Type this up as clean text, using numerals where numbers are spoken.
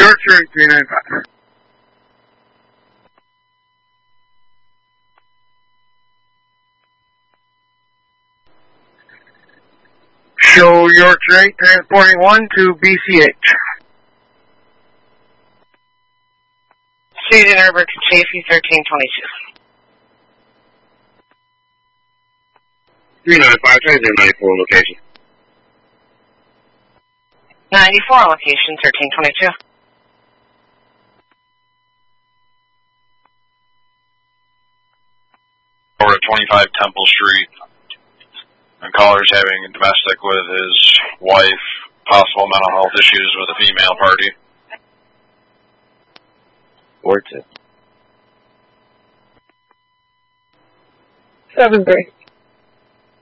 York Street 395. Show York Street transporting 1 to BCH. Susan Herbert, Chafee 1322. 395, transit 94 location. 94 location 1322. Over at 25 Temple Street. And caller's having a domestic with his wife, possible mental health issues with a female party. 4-2. 7-3.